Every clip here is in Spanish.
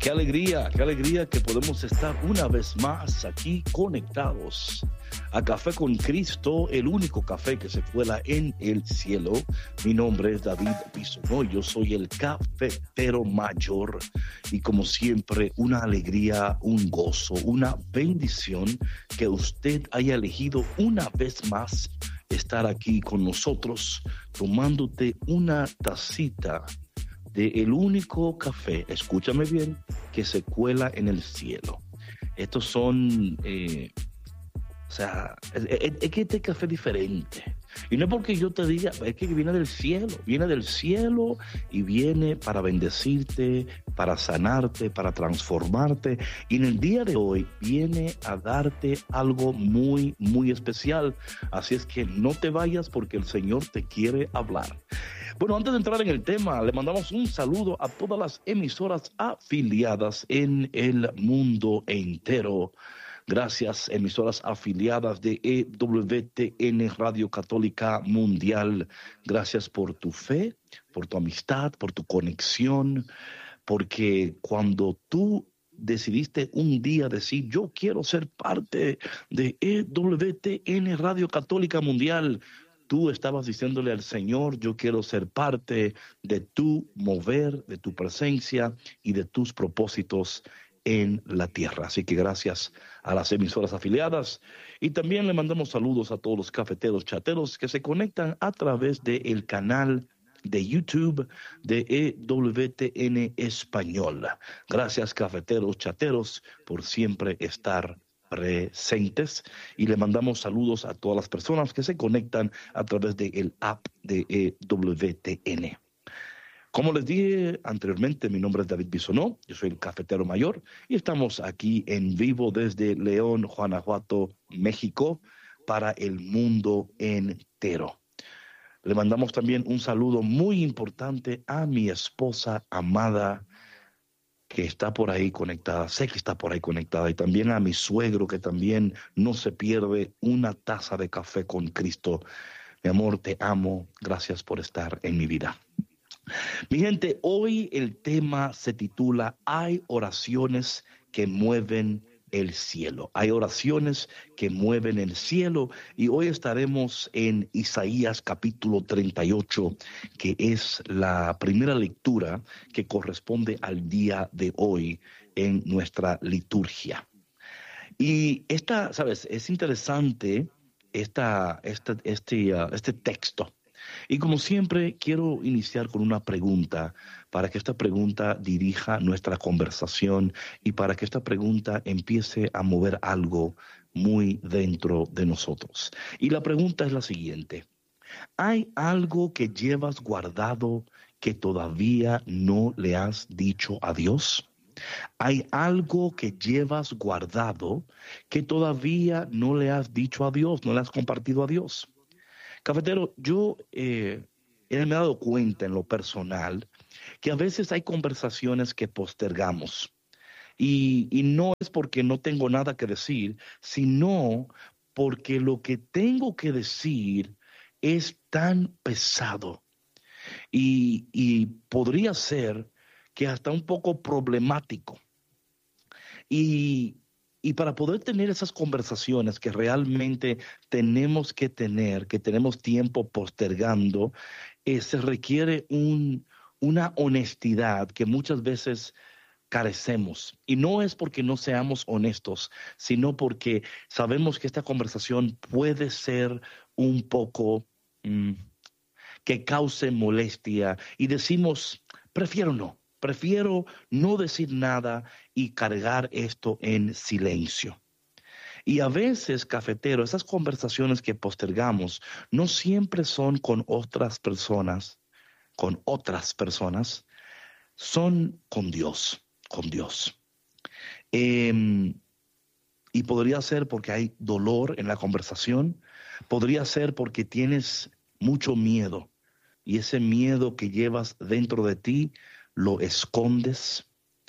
qué alegría que podemos estar una vez más aquí conectados a Café con Cristo, el único café que se cuela en el cielo. Mi nombre es David Bisonó, yo soy el cafetero mayor y como siempre una alegría, un gozo, una bendición que usted haya elegido una vez más estar aquí con nosotros tomándote una tacita de el único café, escúchame bien, que se cuela en el cielo. Estos son, es que este café es diferente. Y no es porque yo te diga, es que viene del cielo y viene para bendecirte, para sanarte, para transformarte. Y en el día de hoy viene a darte algo muy, muy especial. Así es que no te vayas porque el Señor te quiere hablar. Bueno, antes de entrar en el tema, le mandamos un saludo a todas las emisoras afiliadas en el mundo entero. Gracias, emisoras afiliadas de EWTN Radio Católica Mundial. Gracias por tu fe, por tu amistad, por tu conexión, porque cuando tú decidiste un día decir, yo quiero ser parte de EWTN Radio Católica Mundial, tú estabas diciéndole al Señor, yo quiero ser parte de tu mover, de tu presencia y de tus propósitos en la tierra. Así que gracias a las emisoras afiliadas y también le mandamos saludos a todos los cafeteros chateros que se conectan a través del canal de YouTube de EWTN Español. Gracias, cafeteros chateros, por siempre estar presentes y le mandamos saludos a todas las personas que se conectan a través del app de EWTN. Como les dije anteriormente, mi nombre es David Bisonó, yo soy el cafetero mayor y estamos aquí en vivo desde León, Guanajuato, México, para el mundo entero. Le mandamos también un saludo muy importante a mi esposa amada, que está por ahí conectada, sé que está por ahí conectada, y también a mi suegro, que también no se pierde una taza de café con Cristo. Mi amor, te amo, gracias por estar en mi vida. Mi gente, hoy el tema se titula Hay oraciones que mueven el cielo. Hay oraciones que mueven el cielo y hoy estaremos en Isaías capítulo 38, que es la primera lectura que corresponde al día de hoy en nuestra liturgia. Y sabes, es interesante este texto. Y como siempre, quiero iniciar con una pregunta para que esta pregunta dirija nuestra conversación y para que esta pregunta empiece a mover algo muy dentro de nosotros. Y la pregunta es la siguiente: ¿hay algo que llevas guardado que todavía no le has dicho a Dios? ¿Hay algo que llevas guardado que todavía no le has dicho a Dios, no le has compartido a Dios? Cafetero, yo me he dado cuenta en lo personal que a veces hay conversaciones que postergamos y no es porque no tengo nada que decir, sino porque lo que tengo que decir es tan pesado y podría ser que hasta un poco problemático. Y para poder tener esas conversaciones que realmente tenemos que tener, que tenemos tiempo postergando, se requiere una honestidad que muchas veces carecemos. Y no es porque no seamos honestos, sino porque sabemos que esta conversación puede ser un poco que cause molestia y decimos, prefiero no decir nada y cargar esto en silencio. Y a veces, cafetero, esas conversaciones que postergamos no siempre son con otras personas, son con Dios. Y podría ser porque hay dolor en la conversación, podría ser porque tienes mucho miedo y ese miedo que llevas dentro de ti lo escondes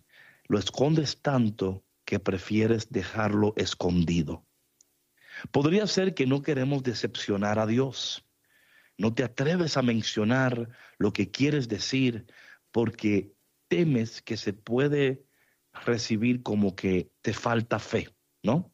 tanto que prefieres dejarlo escondido. Podría ser que no queremos decepcionar a Dios. No te atreves a mencionar lo que quieres decir porque temes que se puede recibir como que te falta fe, ¿no?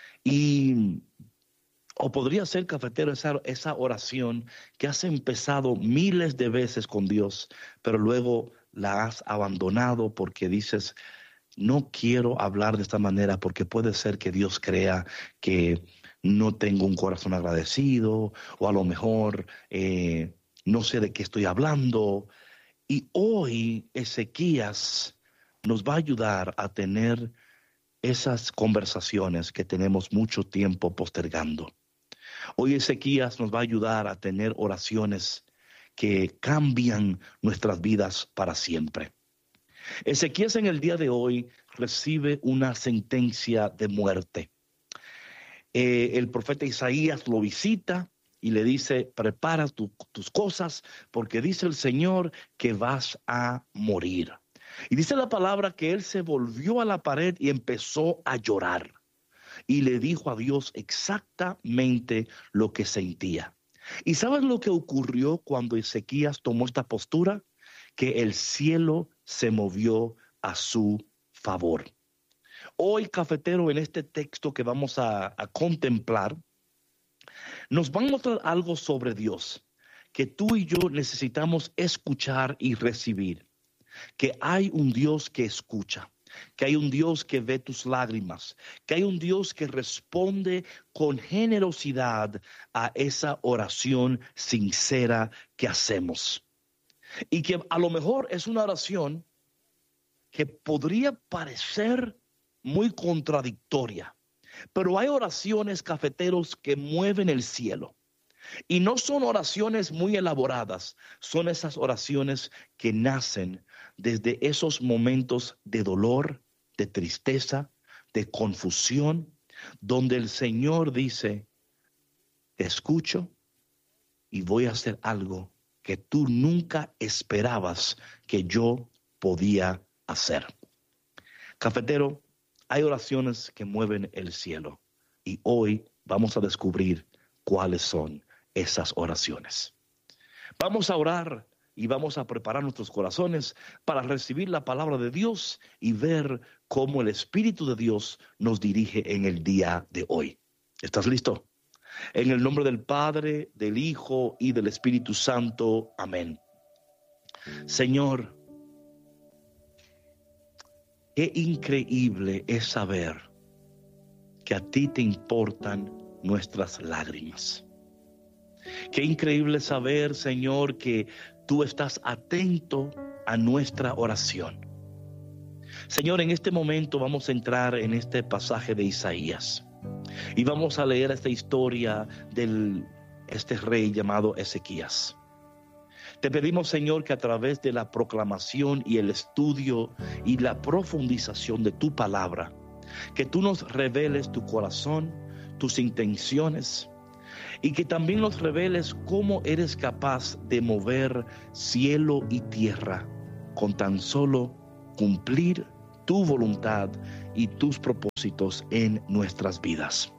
Y o podría ser, cafetero, esa oración que has empezado miles de veces con Dios, pero luego la has abandonado porque dices, no quiero hablar de esta manera porque puede ser que Dios crea que no tengo un corazón agradecido o a lo mejor no sé de qué estoy hablando. Y hoy Ezequías nos va a ayudar a tener esas conversaciones que tenemos mucho tiempo postergando. Hoy Ezequías nos va a ayudar a tener oraciones que cambian nuestras vidas para siempre. Ezequías en el día de hoy recibe una sentencia de muerte. El profeta Isaías lo visita y le dice, prepara tus cosas porque dice el Señor que vas a morir. Y dice la palabra que él se volvió a la pared y empezó a llorar. Y le dijo a Dios exactamente lo que sentía. ¿Y sabes lo que ocurrió cuando Ezequías tomó esta postura? Que el cielo se movió a su favor. Hoy, cafetero, en este texto que vamos a contemplar, nos van a mostrar algo sobre Dios que tú y yo necesitamos escuchar y recibir. Que hay un Dios que escucha, que hay un Dios que ve tus lágrimas, que hay un Dios que responde con generosidad a esa oración sincera que hacemos. Y que a lo mejor es una oración que podría parecer muy contradictoria, pero hay oraciones, cafeteros, que mueven el cielo. Y no son oraciones muy elaboradas, son esas oraciones que nacen desde esos momentos de dolor, de tristeza, de confusión, donde el Señor dice, te escucho y voy a hacer algo que tú nunca esperabas que yo podía hacer. Cafetero, hay oraciones que mueven el cielo y hoy vamos a descubrir cuáles son esas oraciones. Vamos a orar y vamos a preparar nuestros corazones para recibir la palabra de Dios y ver cómo el Espíritu de Dios nos dirige en el día de hoy. ¿Estás listo? En el nombre del Padre, del Hijo y del Espíritu Santo. Amén. Señor, qué increíble es saber que a ti te importan nuestras lágrimas. Qué increíble saber, Señor, que tú estás atento a nuestra oración. Señor, en este momento vamos a entrar en este pasaje de Isaías y vamos a leer esta historia de este rey llamado Ezequías. Te pedimos, Señor, que a través de la proclamación y el estudio y la profundización de tu palabra, que tú nos reveles tu corazón, tus intenciones, y que también nos reveles cómo eres capaz de mover cielo y tierra con tan solo cumplir tu voluntad y tus propósitos en nuestras vidas.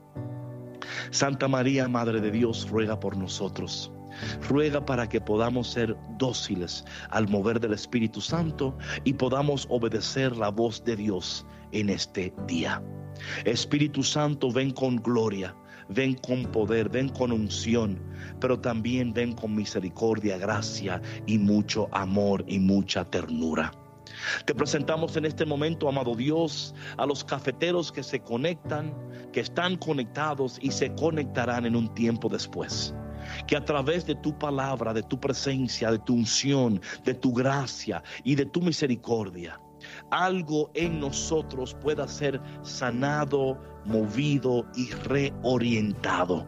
Santa María, Madre de Dios, ruega por nosotros. Ruega para que podamos ser dóciles al mover del Espíritu Santo y podamos obedecer la voz de Dios en este día. Espíritu Santo, ven con gloria, ven con poder, ven con unción, pero también ven con misericordia, gracia y mucho amor y mucha ternura. Te presentamos en este momento, amado Dios, a los cafeteros que se conectan, que están conectados y se conectarán en un tiempo después. Que a través de tu palabra, de tu presencia, de tu unción, de tu gracia y de tu misericordia, algo en nosotros pueda ser sanado, movido y reorientado.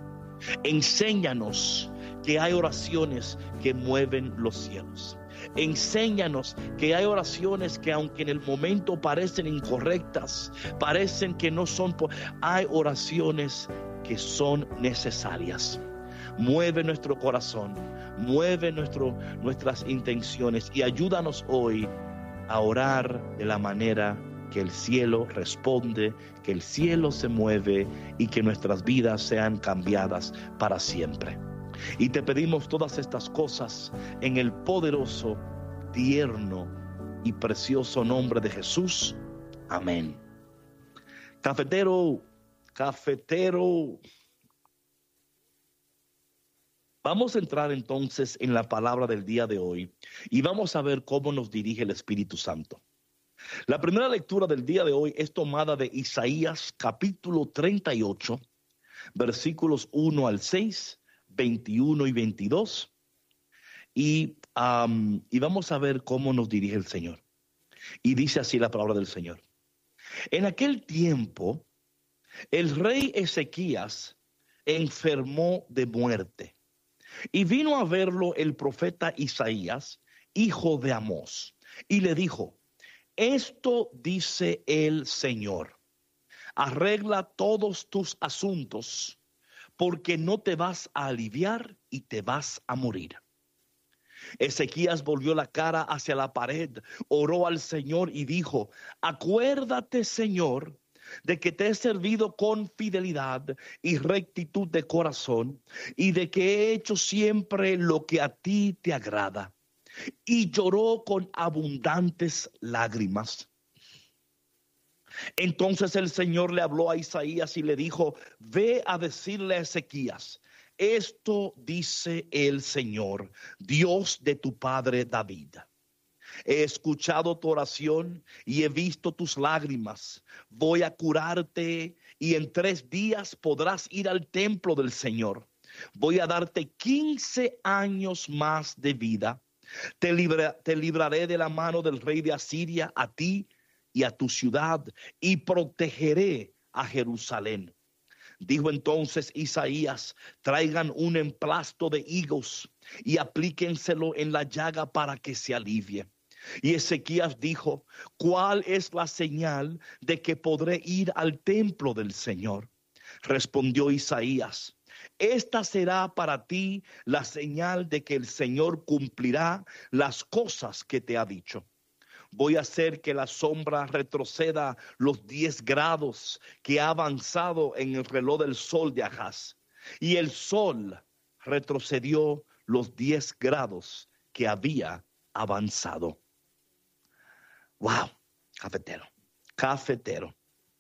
Enséñanos que hay oraciones que mueven los cielos. Enséñanos que hay oraciones que aunque en el momento parecen incorrectas, parecen que no son, hay oraciones que son necesarias. Mueve nuestro corazón, mueve nuestras intenciones y ayúdanos hoy a orar de la manera que el cielo responde, que el cielo se mueve y que nuestras vidas sean cambiadas para siempre. Y te pedimos todas estas cosas en el poderoso, tierno y precioso nombre de Jesús. Amén. Cafetero, cafetero. Vamos a entrar entonces en la palabra del día de hoy y vamos a ver cómo nos dirige el Espíritu Santo. La primera lectura del día de hoy es tomada de Isaías capítulo 38, versículos 1 al 6, 21 y 22. Y vamos a ver cómo nos dirige el Señor. Y dice así la palabra del Señor. En aquel tiempo, el rey Ezequías enfermó de muerte y vino a verlo el profeta Isaías, hijo de Amós, y le dijo: esto dice el Señor, arregla todos tus asuntos, porque no te vas a aliviar y te vas a morir. Ezequías volvió la cara hacia la pared, oró al Señor y dijo: acuérdate, Señor, de que te he servido con fidelidad y rectitud de corazón, y de que he hecho siempre lo que a ti te agrada. Y lloró con abundantes lágrimas. Entonces el Señor le habló a Isaías y le dijo: ve a decirle a Ezequías, esto dice el Señor, Dios de tu padre David. He escuchado tu oración y he visto tus lágrimas. Voy a curarte y en 3 días podrás ir al templo del Señor. Voy a darte 15 años más de vida. Te libraré de la mano del rey de Asiria, a ti y a tu ciudad, y protegeré a Jerusalén. Dijo entonces Isaías: traigan un emplasto de higos y aplíquenselo en la llaga para que se alivie. Y Ezequías dijo: ¿cuál es la señal de que podré ir al templo del Señor? Respondió Isaías: esta será para ti la señal de que el Señor cumplirá las cosas que te ha dicho. Voy a hacer que la sombra retroceda los 10 grados que ha avanzado en el reloj del sol de Ahaz. Y el sol retrocedió los 10 grados que había avanzado. ¡Wow! Cafetero.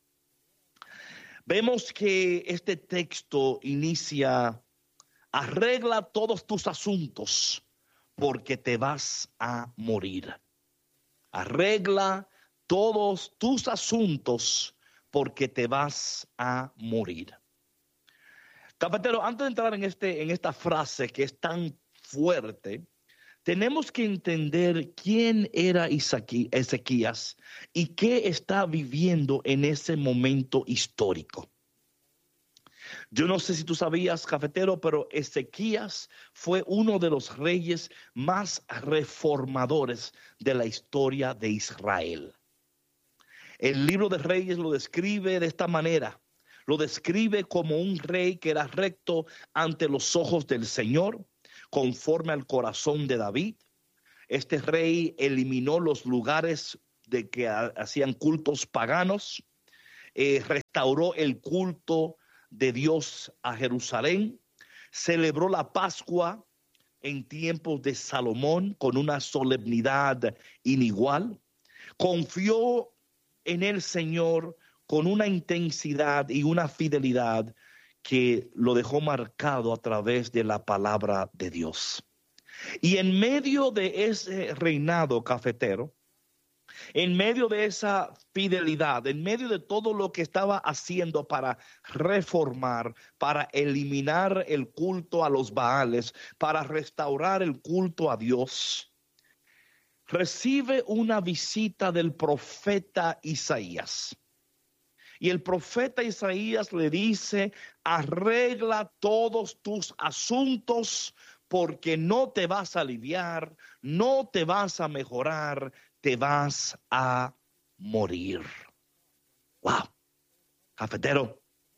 Vemos que este texto inicia: arregla todos tus asuntos porque te vas a morir. Arregla todos tus asuntos porque te vas a morir. Cafetero, antes de entrar en esta frase que es tan fuerte, tenemos que entender quién era Ezequías y qué está viviendo en ese momento histórico. Yo no sé si tú sabías, cafetero, pero Ezequías fue uno de los reyes más reformadores de la historia de Israel. El libro de Reyes lo describe de esta manera. Lo describe como un rey que era recto ante los ojos del Señor, conforme al corazón de David. Este rey eliminó los lugares de que hacían cultos paganos, restauró el culto de Dios a Jerusalén, celebró la Pascua en tiempos de Salomón con una solemnidad inigual, confió en el Señor con una intensidad y una fidelidad que lo dejó marcado a través de la palabra de Dios. Y en medio de ese reinado, cafetero, en medio de esa fidelidad, en medio de todo lo que estaba haciendo para reformar, para eliminar el culto a los Baales, para restaurar el culto a Dios, recibe una visita del profeta Isaías. Y el profeta Isaías le dice: arregla todos tus asuntos porque no te vas a aliviar, no te vas a mejorar, te vas a morir. ¡Wow! Cafetero.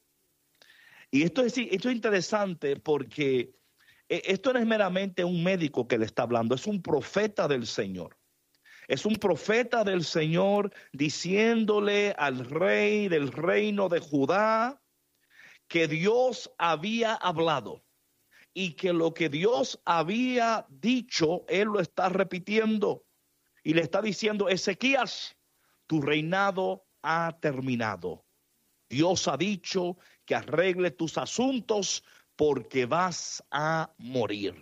Y esto es interesante porque esto no es meramente un médico que le está hablando, es un profeta del Señor. Es un profeta del Señor diciéndole al rey del reino de Judá que Dios había hablado y que lo que Dios había dicho, él lo está repitiendo y le está diciendo: Ezequías, tu reinado ha terminado. Dios ha dicho que arregle tus asuntos porque vas a morir.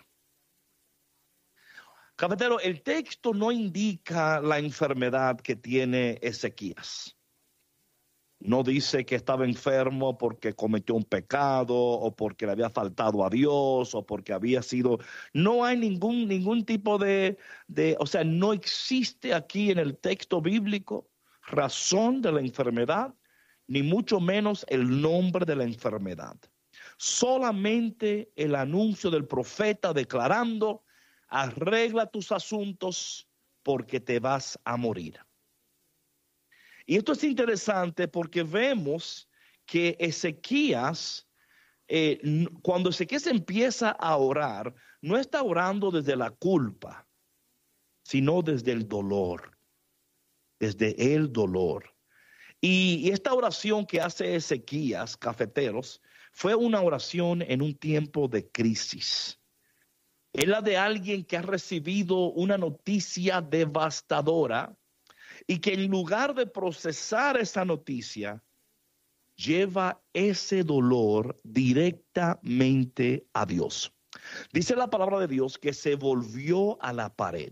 Cafetero, el texto no indica la enfermedad que tiene Ezequías. No dice que estaba enfermo porque cometió un pecado o porque le había faltado a Dios o porque había sido... No hay ningún tipo o sea, no existe aquí en el texto bíblico razón de la enfermedad, ni mucho menos el nombre de la enfermedad. Solamente el anuncio del profeta declarando: arregla tus asuntos porque te vas a morir. Y esto es interesante porque vemos que Ezequías, cuando Ezequías empieza a orar, no está orando desde la culpa, sino desde el dolor, desde el dolor. Y esta oración que hace Ezequías, cafeteros, fue una oración en un tiempo de crisis. Es la de alguien que ha recibido una noticia devastadora y que en lugar de procesar esa noticia, lleva ese dolor directamente a Dios. Dice la palabra de Dios que se volvió a la pared.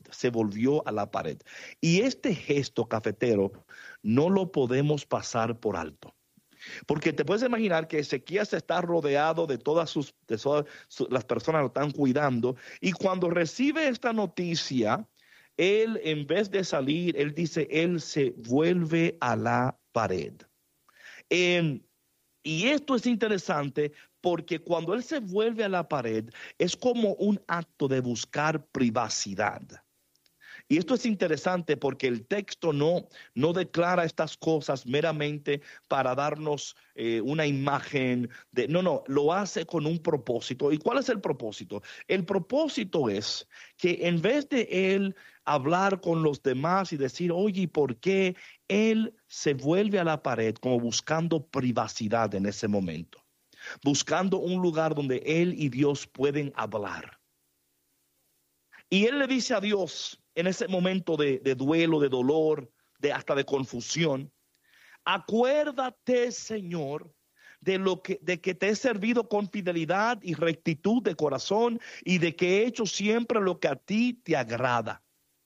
Y este gesto, cafetero, no lo podemos pasar por alto. Porque te puedes imaginar que Ezequías está rodeado de todas las personas lo están cuidando. Y cuando recibe esta noticia, él, en vez de salir, él dice, él se vuelve a la pared. Y esto es interesante porque cuando él se vuelve a la pared, es como un acto de buscar privacidad. Y esto es interesante porque el texto no declara estas cosas meramente para darnos una imagen de... No, lo hace con un propósito. ¿Y cuál es el propósito? El propósito es que en vez de él hablar con los demás y decir, oye, ¿por qué? Él se vuelve a la pared como buscando privacidad en ese momento, buscando un lugar donde él y Dios pueden hablar. Y él le dice a Dios en ese momento de duelo, de dolor, hasta de confusión, acuérdate, Señor, de que te he servido con fidelidad y rectitud de corazón y de que he hecho siempre lo que a ti te agrada.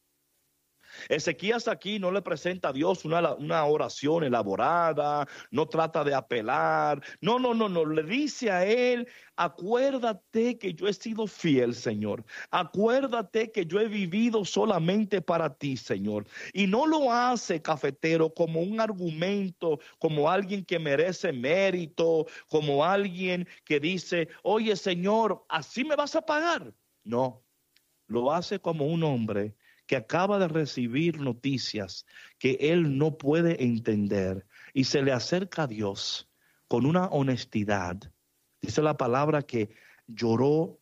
Ezequías aquí no le presenta a Dios una oración elaborada, no trata de apelar, no, le dice a él, acuérdate que yo he sido fiel, Señor, acuérdate que yo he vivido solamente para ti, Señor, y no lo hace, cafetero, como un argumento, como alguien que merece mérito, como alguien que dice, oye, Señor, ¿así me vas a pagar? No, lo hace como un hombre que acaba de recibir noticias que él no puede entender y se le acerca a Dios con una honestidad. Dice la palabra que lloró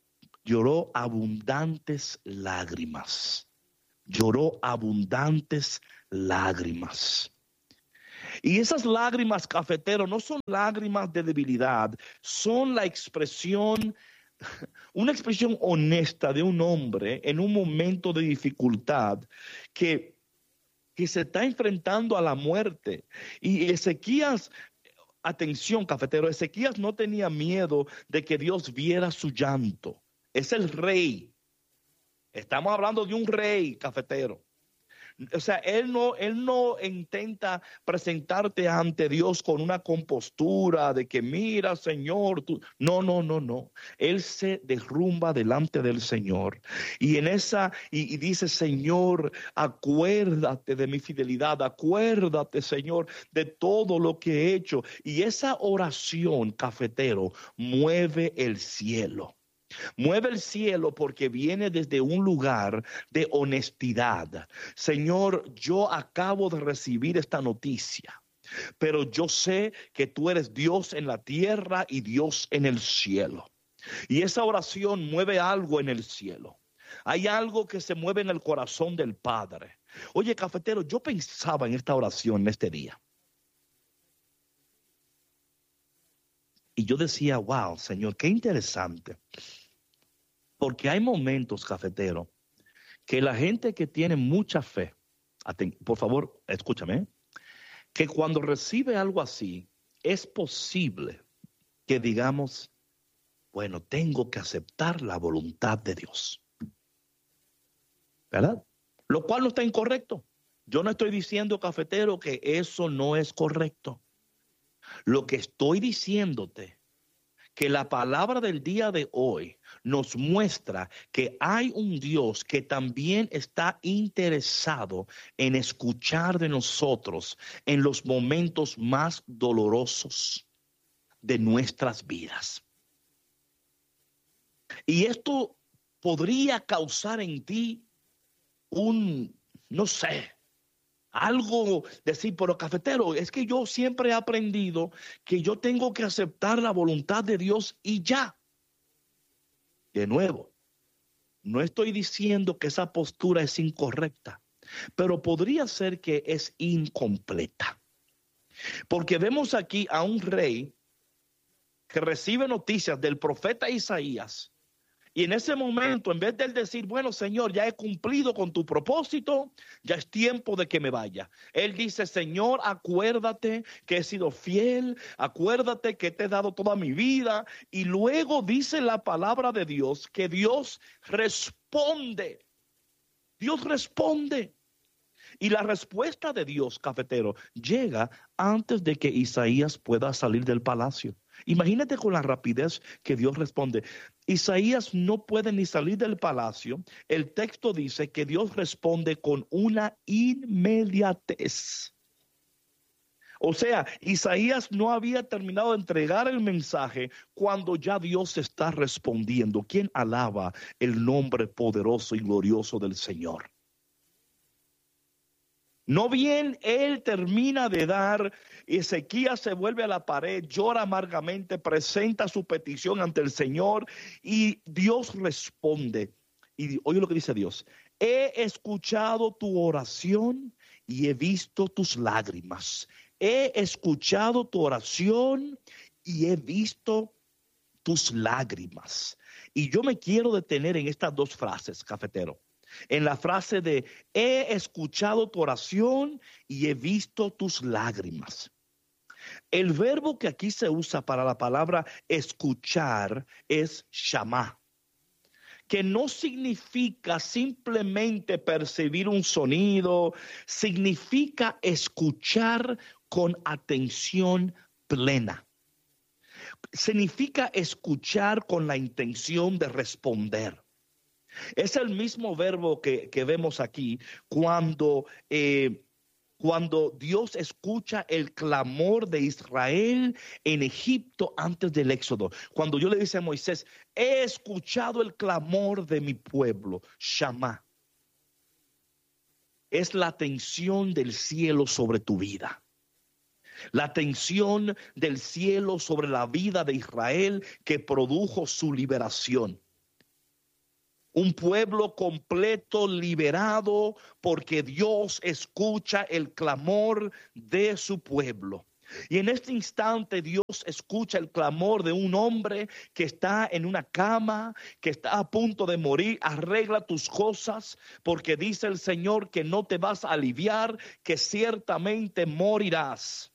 abundantes lágrimas. Lloró abundantes lágrimas. Y esas lágrimas, cafetero, no son lágrimas de debilidad, son la expresión, una expresión honesta de un hombre en un momento de dificultad que se está enfrentando a la muerte. Y Ezequías, atención, cafetero, Ezequías no tenía miedo de que Dios viera su llanto. Es el rey. Estamos hablando de un rey, cafetero. O sea, él no intenta presentarte ante Dios con una compostura de que mira, Señor, tú. No. Él se derrumba delante del Señor y y dice, Señor, acuérdate de mi fidelidad, acuérdate, Señor, de todo lo que he hecho. Y esa oración, cafetero, mueve el cielo. Mueve el cielo porque viene desde un lugar de honestidad. Señor, yo acabo de recibir esta noticia, pero yo sé que tú eres Dios en la tierra y Dios en el cielo. Y esa oración mueve algo en el cielo. Hay algo que se mueve en el corazón del Padre. Oye, cafetero, yo pensaba en esta oración en este día. Y yo decía, wow, Señor, qué interesante. Porque hay momentos, cafetero, que la gente que tiene mucha fe, por favor, escúchame, que cuando recibe algo así, es posible que digamos, bueno, tengo que aceptar la voluntad de Dios, ¿verdad? Lo cual no está incorrecto. Yo no estoy diciendo, cafetero, que eso no es correcto. Lo que estoy diciéndote, que la palabra del día de hoy nos muestra que hay un Dios que también está interesado en escuchar de nosotros en los momentos más dolorosos de nuestras vidas. Y esto podría causar en ti no sé, algo decir, pero cafetero, es que yo siempre he aprendido que yo tengo que aceptar la voluntad de Dios y ya. De nuevo, no estoy diciendo que esa postura es incorrecta, pero podría ser que es incompleta. Porque vemos aquí a un rey que recibe noticias del profeta Isaías. Y en ese momento, en vez de él decir, bueno, Señor, ya he cumplido con tu propósito, ya es tiempo de que me vaya. Él dice, Señor, acuérdate que he sido fiel, acuérdate que te he dado toda mi vida. Y luego dice la palabra de Dios que Dios responde. Dios responde. Y la respuesta de Dios, cafetero, llega antes de que Isaías pueda salir del palacio. Imagínate con la rapidez que Dios responde. Isaías no puede ni salir del palacio. El texto dice que Dios responde con una inmediatez. O sea, Isaías no había terminado de entregar el mensaje cuando ya Dios está respondiendo. ¿Quién alaba el nombre poderoso y glorioso del Señor? No bien él termina de dar, Ezequías se vuelve a la pared, llora amargamente, presenta su petición ante el Señor y Dios responde. Y oye lo que dice Dios: he escuchado tu oración y he visto tus lágrimas. He escuchado tu oración y he visto tus lágrimas. Y yo me quiero detener en estas dos frases, cafetero. En la frase de he escuchado tu oración y he visto tus lágrimas. El verbo que aquí se usa para la palabra escuchar es shamá, que no significa simplemente percibir un sonido, significa escuchar con atención plena. Significa escuchar con la intención de responder. Es el mismo verbo que vemos aquí cuando Dios escucha el clamor de Israel en Egipto antes del Éxodo. Cuando Dios le dice a Moisés, he escuchado el clamor de mi pueblo, Shamá. Es la atención del cielo sobre tu vida. La atención del cielo sobre la vida de Israel que produjo su liberación. Un pueblo completo, liberado, porque Dios escucha el clamor de su pueblo. Y en este instante Dios escucha el clamor de un hombre que está en una cama, que está a punto de morir. Arregla tus cosas, porque dice el Señor que no te vas a aliviar, que ciertamente morirás.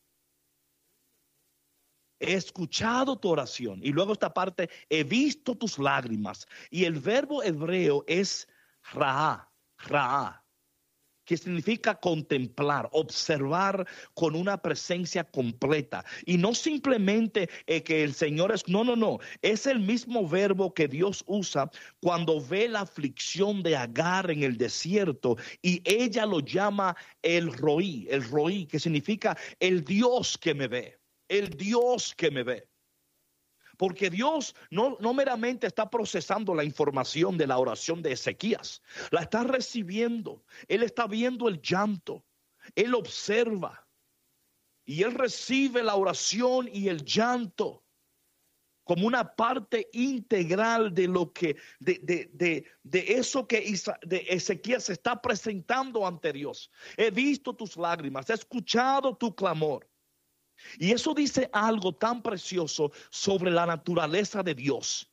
He escuchado tu oración. Y luego esta parte, he visto tus lágrimas. Y el verbo hebreo es ra'a, que significa contemplar, observar con una presencia completa. Y no simplemente que el Señor es, no. Es el mismo verbo que Dios usa cuando ve la aflicción de Agar en el desierto. Y ella lo llama el Roí, que significa el Dios que me ve. El Dios que me ve. Porque Dios no meramente está procesando la información de la oración de Ezequías, la está recibiendo. Él está viendo el llanto, él observa y él recibe la oración y el llanto como una parte integral de lo que de eso que Ezequías está presentando ante Dios. He visto tus lágrimas, he escuchado tu clamor. Y eso dice algo tan precioso sobre la naturaleza de Dios.